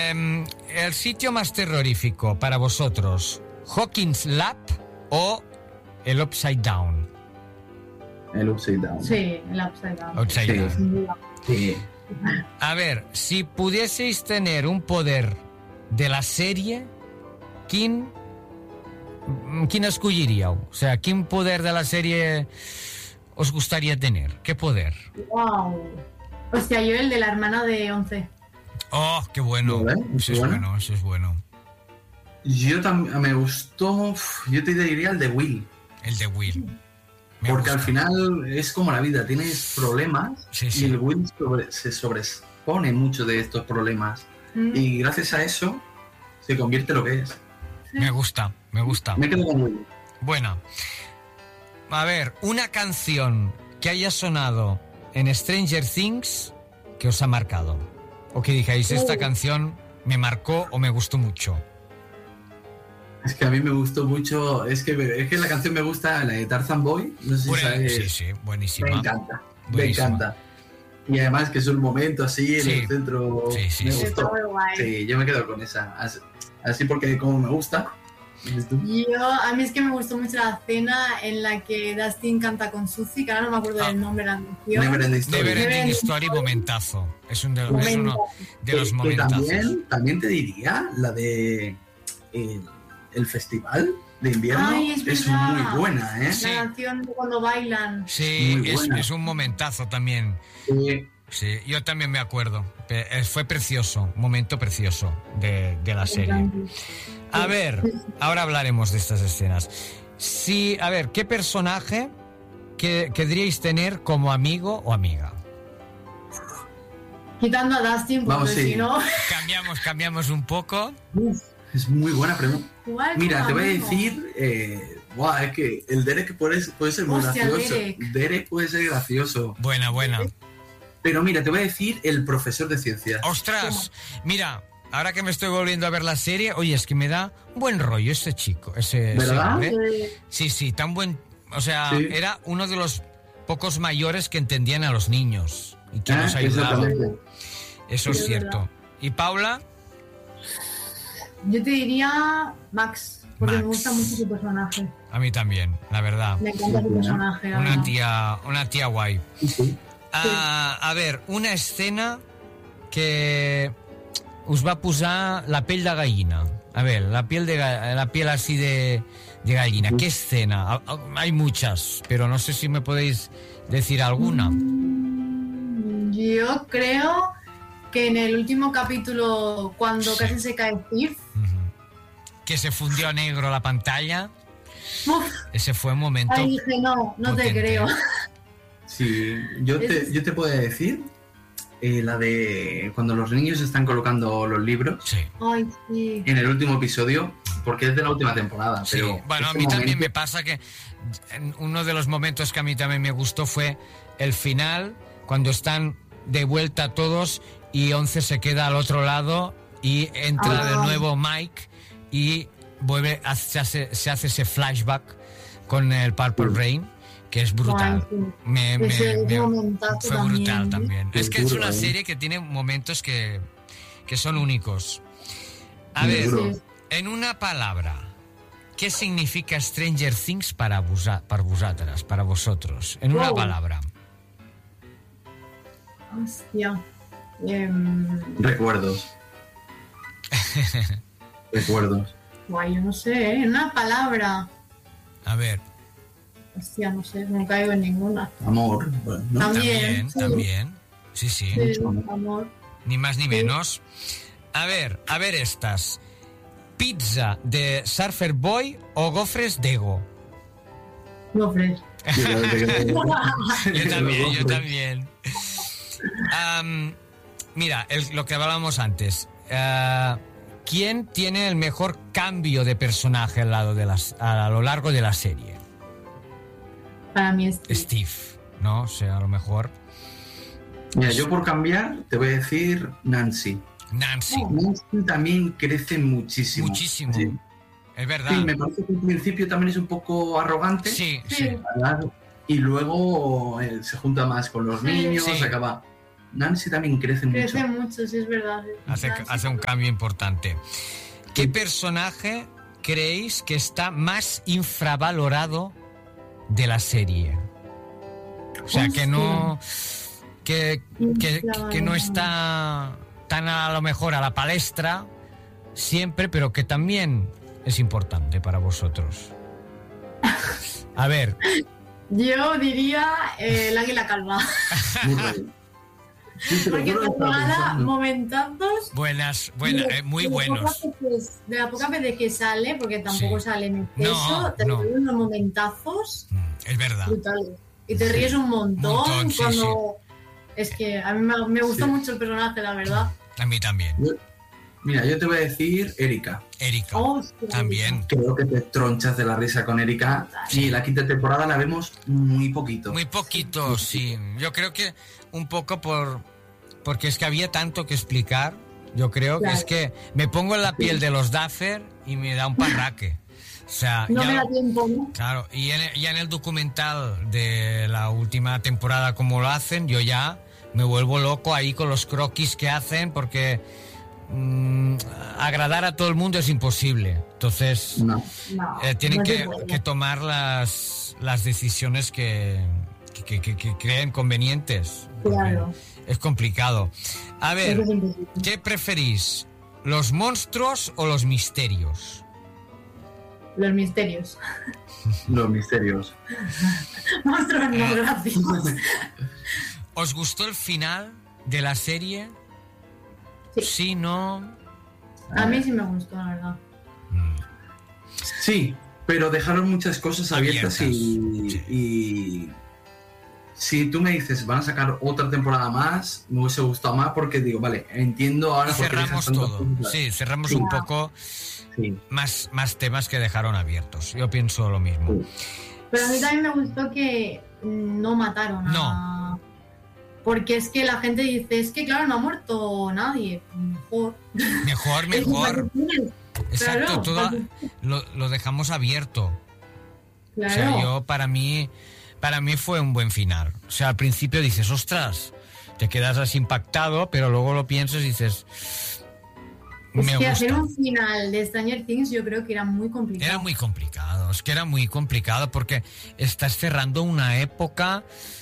el sitio más terrorífico para vosotros, Hawkins Lab o el Upside Down. El Upside Down. Sí, el Upside Down. Upside Down. Sin duda. Sí. A ver, si pudieseis tener un poder de la serie, ¿quién escogería? O sea, ¿qué poder de la serie os gustaría tener? ¿Qué poder? Wow. Hostia, yo el de la hermana de 11. Oh, qué bueno. Eso es bueno, eso es bueno. Yo también me gustó, yo te diría el de Will. El de Will. Me Porque gusta. al final es como la vida, tienes problemas Sí, sí. y el Will se sobrepone mucho de estos problemas. Y gracias a eso se convierte en lo que es. Me gusta, me gusta. Me quedo con Will. Buena. A ver, una canción que haya sonado en Stranger Things que os ha marcado. O que dijáis, esta canción me marcó o me gustó mucho. Es que a mí me gustó mucho, es que la canción me gusta, la de Tarzan Boy, no sé si sabes. Sí, sí, buenísima. Me encanta, Buenísima. me encanta. Y además que es un momento así en Sí. el centro, Sí, sí, me sí. gustó. Está muy guay. Sí, yo me quedo con esa, así porque como me gusta. A mí es que me gustó mucho la escena en la que Dustin canta con Suzy, que ahora no me acuerdo del nombre de la canción. Neverending Story. Neverending Story, momentazo. Es uno de los Que momentazos. también te diría la de el festival de invierno. Ay, es es verdad. muy buena, ¿eh? Sí. La canción de cuando bailan. Sí, Muy buena. es un momentazo también. Sí, yo también me acuerdo. Fue precioso, un momento precioso de la serie. A ver, ahora hablaremos de estas escenas. Sí, a ver, ¿qué personaje querríais tener como amigo o amiga? Quitando a Dustin, porque Vamos, sí. si no... Cambiamos un poco. Es muy buena pregunta. Igual Mira, como te voy a amigo. decir, es que el Derek puede ser muy Hostia, gracioso. Derek. Puede ser gracioso. Buena. Pero mira, te voy a decir el profesor de ciencias. ¡Ostras! Mira, ahora que me estoy volviendo a ver la serie, oye, es que me da buen rollo ese chico, ese ¿Verdad? hombre. Sí, tan buen... O sea, Sí. era uno de los pocos mayores que entendían a los niños y que nos ayudaba. Exactamente. Eso es Sí, es cierto. verdad. ¿Y Paula? Yo te diría Max, porque Max. me gusta mucho su personaje. A mí también, la verdad. Me encanta su personaje. la Una verdad. tía guay. Sí. A ver, una escena que us va posar la pell de gallina. A ver, la piel así de gallina. ¿Qué escena? Hay muchas, pero no sé si me podéis decir alguna. Yo creo que en el último capítulo, cuando Sí. casi se cae Steve, Que se fundió a negro la pantalla. uf, Ese fue un momento. ahí dije, no te potente. creo. Sí, yo te puedo decir la de cuando los niños están colocando los libros Sí. Ay, sí. en el último episodio, porque es de la última temporada. Sí, Pero bueno, a ese mí también momento- me pasa que uno de los momentos que a mí también me gustó fue el final, cuando están de vuelta todos y 11 se queda al otro lado y entra de nuevo Mike y vuelve, se hace ese flashback con el Purple Rain, que es brutal. Guay, sí. Ese momentazo fue brutal también. también. Qué Es que es duro, una ¿eh? serie que tiene momentos que son únicos. A Muy ver, duro. Sí. en una palabra, ¿qué significa Stranger Things para vosaltres, para vosotros? En una Wow. palabra. Hostia. Recuerdos. Recuerdos. Guay, yo no sé, ¿eh? Una palabra. A ver, Hostia, no sé, no caigo en ninguna. Amor. Bueno, ¿no? También, también. sí. Sí. Sí, Mucho amor. Ni más ni menos. A ver estas. ¿Pizza de Surfer Boy o gofres Dego? Gofres. Yo también. Mira, lo que hablábamos antes. ¿Quién tiene el mejor cambio de personaje a lo largo de la serie? Para mí es Steve, ¿no? O sea, a lo mejor Mira, yo por cambiar te voy a decir Nancy. Nancy. Nancy también crece muchísimo. Muchísimo. Sí. Es verdad. Sí, me parece que al principio también es un poco arrogante. Sí. ¿Verdad? Y luego se junta más con los Sí. niños, Sí. acaba. Nancy también crece mucho. Crece mucho, sí, es verdad. Hace un cambio importante. ¿Qué personaje creéis que está más infravalorado de la serie? O sea, que no... Que no está tan a lo mejor a la palestra siempre, pero que también es importante para vosotros. A ver. Yo diría el águila calva. Porque temporada, momentazos. Muy buenos. De la poca vez que sale, porque tampoco sale en exceso, te no. unos momentazos. Es verdad. Brutales. Y te ríes un montón cuando... Sí. Es que a mí me gustó mucho el personaje, la verdad. A mí también. Mira, yo te voy a decir Erika. También. Creo que te tronchas de la risa con Erika. Y la quinta temporada la vemos muy poquito. Muy poquito, sí. Yo creo que un poco porque es que había tanto que explicar. Yo creo que es que me pongo en la piel de los Duffer y me da un parraque. O sea, no me da tiempo, ¿no? Claro, y ya en el documental de la última temporada, como lo hacen, yo ya me vuelvo loco ahí con los croquis que hacen, porque agradar a todo el mundo es imposible. Entonces, tienen que tomar las decisiones que creen convenientes. Claro. Es complicado. A ver, ¿qué preferís? ¿Los monstruos o los misterios? Los misterios. Los misterios. Monstruos no gráficos. ¿Os gustó el final de la serie? Sí, ¿no? A mí sí me gustó, la verdad. Sí, pero dejaron muchas cosas abiertas y si tú me dices van a sacar otra temporada más, me hubiese gustado más, porque digo, vale, entiendo ahora por qué cerramos todo. Sí, cerramos un poco más temas que dejaron abiertos. Yo pienso lo mismo. Sí. Pero a mí también me gustó que no mataron a... Porque es que la gente dice, es que claro, no ha muerto nadie. Mejor. Exacto, Claro, todo lo dejamos abierto. Claro. O sea, para mí fue un buen final. O sea, al principio dices, ostras, te quedas así impactado, pero luego lo piensas y dices, me gusta. Es que hacer un final de Stranger Things yo creo que era muy complicado. Era muy complicado, es que era muy complicado porque estás cerrando una época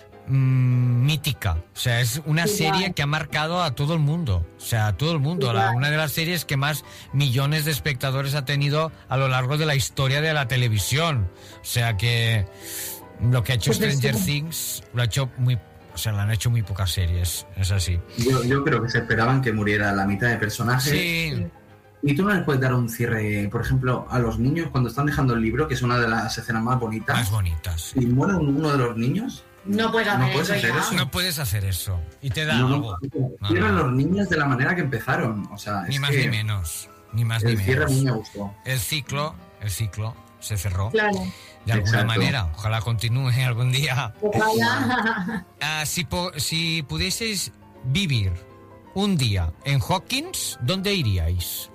mítica. O sea, es una serie que ha marcado a todo el mundo. O sea, a todo el mundo. Una de las series que más millones de espectadores ha tenido a lo largo de la historia de la televisión. O sea que lo que ha hecho Stranger Things lo han hecho muy pocas series. Es así. Yo creo que se esperaban que muriera la mitad de personajes. Sí. Y tú no les puedes dar un cierre, por ejemplo, a los niños cuando están dejando el libro, que es una de las escenas más bonitas. Más bonitas. Y muere uno de los niños. No puedes hacer eso. No puedes hacer eso. Y te da algo. Cierran los niños de la manera que empezaron. O sea, ni más ni menos. Ni más ni menos. El cierre a mí me gustó. El ciclo se cerró. Claro. De alguna manera. Ojalá continúe algún día. Ojalá. Si pudieseis vivir un día en Hawkins, ¿dónde iríais?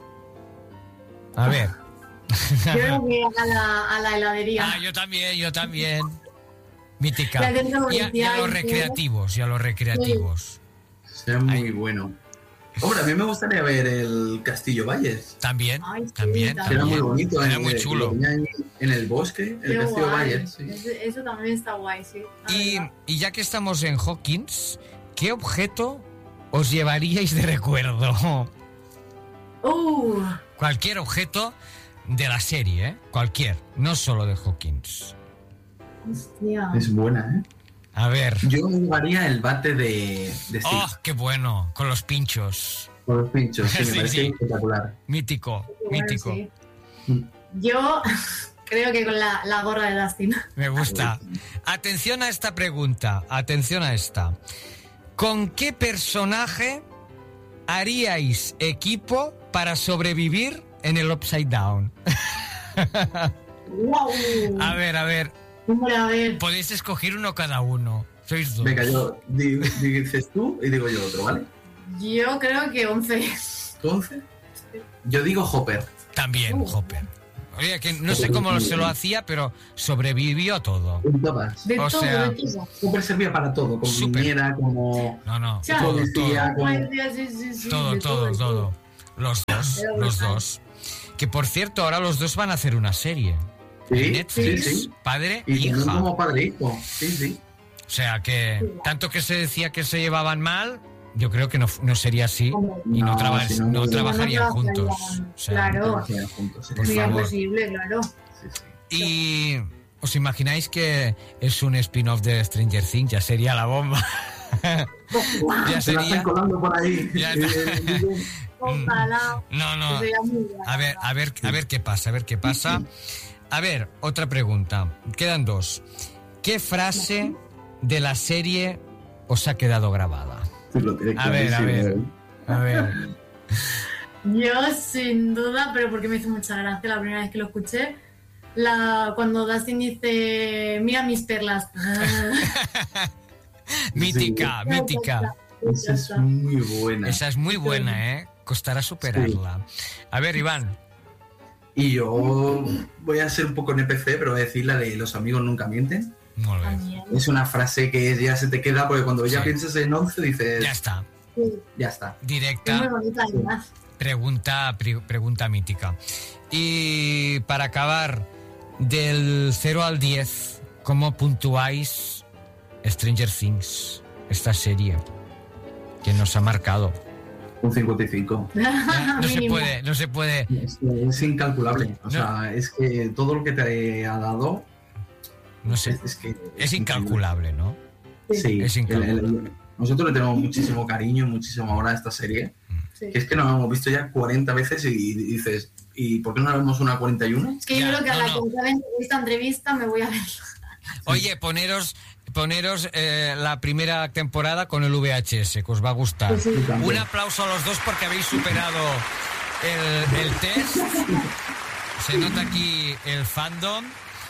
A ver. Yo creo que a la heladería. Yo también. Mítica. Y a los recreativos. Será muy bueno. Hombre, a mí me gustaría ver el Castillo Valles. También. Era muy bonito. Era muy chulo. En el bosque, el Castillo Valles. Sí. Eso también está guay, sí. Y ya que estamos en Hawkins, ¿qué objeto os llevaríais de recuerdo? Cualquier objeto de la serie, ¿eh? Cualquier, no solo de Hawkins. Hostia. Es buena, ¿eh? A ver. Yo llevaría el bate de Steve. ¡Oh, qué bueno! Con los pinchos. Con los pinchos, sí, me parece espectacular. Mítico. Sí. Yo creo que con la gorra de Dustin. Me gusta. Atención a esta pregunta. ¿Con qué personaje haríais equipo para sobrevivir en el Upside Down? Wow. A ver. Hombre, a ver. Podéis escoger uno cada uno. Sois dos. Venga, dices tú y digo yo otro, ¿vale? Yo creo que 11. ¿11? Yo digo Hopper. También, Hopper. Oye, que no sé cómo se lo hacía, pero sobrevivió todo. Todas. De todo, de todo. Súper servía para todo, como niñera, como policía, todo. Los dos. Que por cierto, ahora los dos van a hacer una serie. Sí, Netflix, sí. Padre e y hija. Como padre e hijo, sí. O sea que, tanto que se decía que se llevaban mal, yo creo que no sería así y no trabajarían juntos. O sea, claro, sería imposible, claro. Sí. Y ¿os imagináis que es un spin-off de Stranger Things? Ya sería la bomba. Ya sería. Se la están colando por ahí. Ojalá. No. A ver qué pasa. A ver, otra pregunta. Quedan dos. ¿Qué frase de la serie os ha quedado grabada? A ver. Yo sin duda, pero porque me hizo mucha gracia la primera vez que lo escuché, cuando Dustin dice, mira mis perlas. mítica. Esa es muy buena. Esa es muy buena, ¿eh? Costará superarla. Sí. A ver, Iván. Y yo voy a ser un poco NPC, pero voy a decir la de los amigos nunca mienten. Muy bien. Es una frase que ya se te queda, porque cuando ya piensas en 11 dices... Ya está. Ya está. Directa. Es muy bonita, además. Pregunta mítica. Y para acabar, del 0 al 10, ¿cómo puntuáis Stranger Things, esta serie que nos ha marcado? Un 55. No se puede. Es incalculable. O sea, es que todo lo que te ha dado... No sé. Es incalculable, ¿no? Sí. Es incalculable. Nosotros le tenemos muchísimo cariño, muchísimo amor a esta serie. Sí. Que es que nos hemos visto ya 40 veces y dices, ¿y por qué no la vemos una 41? Es que yo creo que a la que esta entrevista me voy a ver. Oye, poneros la primera temporada con el VHS, que os va a gustar. Sí, un aplauso a los dos porque habéis superado el test. Se nota aquí el fandom.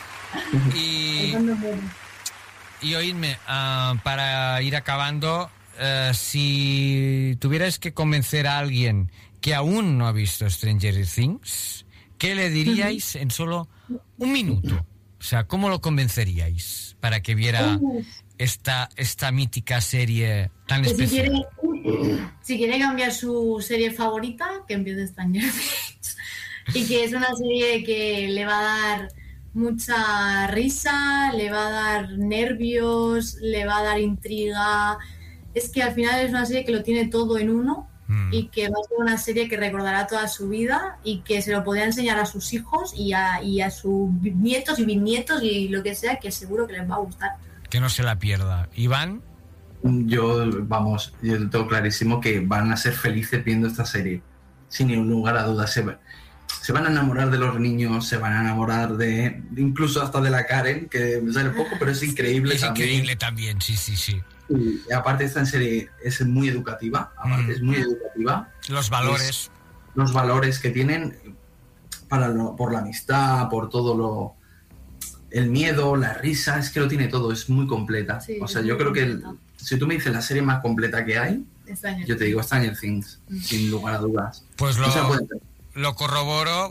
Y oídme, para ir acabando, si tuvierais que convencer a alguien que aún no ha visto Stranger Things, ¿qué le diríais en solo un minuto? O sea, ¿cómo lo convenceríais para que viera esta mítica serie tan especial? Si quiere cambiar su serie favorita, que empiece Stranger Things. Y que es una serie que le va a dar mucha risa, le va a dar nervios, le va a dar intriga. Es que al final es una serie que lo tiene todo en uno y que va a ser una serie que recordará toda su vida y que se lo podrá enseñar a sus hijos y a sus nietos y bisnietos y lo que sea, que seguro que les va a gustar. Que no se la pierda. ¿Iván? Yo tengo clarísimo que van a ser felices viendo esta serie, sin ningún lugar a dudas. Se van a enamorar de los niños, se van a enamorar incluso hasta de la Karen, que me sale poco, pero es increíble también. Es increíble también, sí. Y aparte esta serie es muy educativa, es muy educativa. Los valores. Los valores que tienen por la amistad, por todo el miedo, la risa, es que lo tiene todo, es muy completa. Sí, o sea, yo creo que si tú me dices la serie más completa que hay, yo te digo Stranger Things, sin lugar a dudas. Pues lo corroboro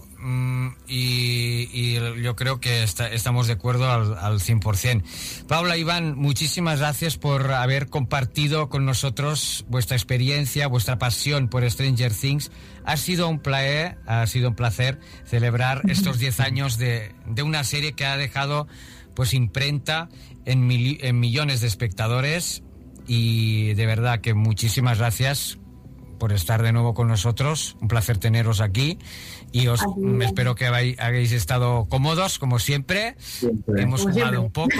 y yo creo que estamos de acuerdo al 100%. Paula, Iván, muchísimas gracias por haber compartido con nosotros vuestra experiencia, vuestra pasión por Stranger Things. Ha sido un placer celebrar estos 10 años de una serie que ha dejado pues imprenta en millones de espectadores, y de verdad que muchísimas gracias por estar de nuevo con nosotros. Un placer teneros aquí y espero que hayáis estado cómodos como siempre. Hemos jugado un poco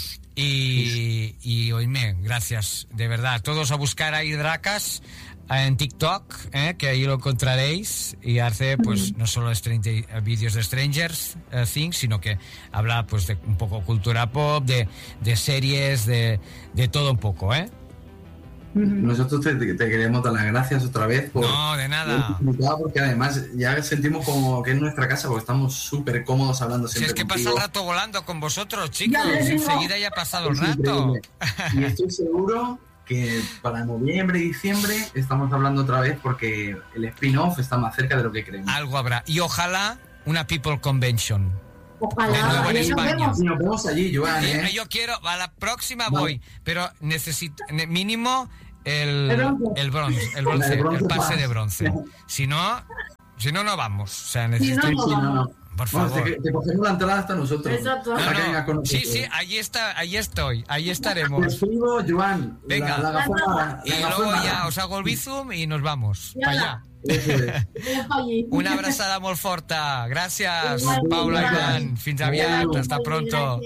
y oíme, gracias de verdad. Todos a buscar ahí Dracas en TikTok, que ahí lo encontraréis, y hace pues no solo vídeos de Stranger Things, sino que habla pues de un poco cultura pop, de series, de todo un poco, Nosotros te queremos dar las gracias otra vez no, de nada, porque además ya sentimos como que es nuestra casa, porque estamos súper cómodos hablando siempre. Si es que contigo. Pasa el rato volando con vosotros, chicos, enseguida ya ha pasado el rato. Y estoy seguro que para noviembre y diciembre estamos hablando otra vez, porque el spin-off está más cerca de lo que creemos. Algo habrá, y ojalá una People Convention. Ojalá. De nuevo en España. Y nos vemos allí, Joan, ¿eh? Yo quiero, a la próxima voy, pero necesito mínimo el bronce, el pase de bronce. Si no, no vamos. O sea, necesito... No. Por favor. Te cogemos la entrada hasta nosotros. Exacto. Sí, ahí estoy, ahí estaremos. Te escribo, Joan. Venga. La gafona, y luego ya os hago el bizum y nos vamos para allá. Una abraçada molt forta. Gràcies, Paula i Joan. Fins aviat. Hasta pronto.